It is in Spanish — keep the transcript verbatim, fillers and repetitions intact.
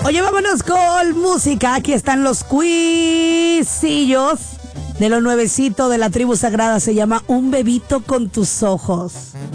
Oye, vámonos con música. Aquí están los cuisillos de lo nuevecito de la tribu sagrada. Se llama Un bebito con tus ojos.